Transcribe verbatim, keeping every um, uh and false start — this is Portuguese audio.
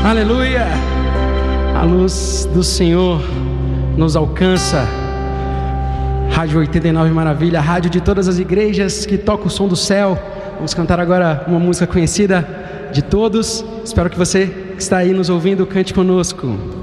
Aleluia! A luz do Senhor nos alcança. Rádio oitenta e nove Maravilha, a rádio de todas as igrejas que toca o som do céu. Vamos cantar agora uma música conhecida de todos. Espero que você que está aí nos ouvindo cante conosco.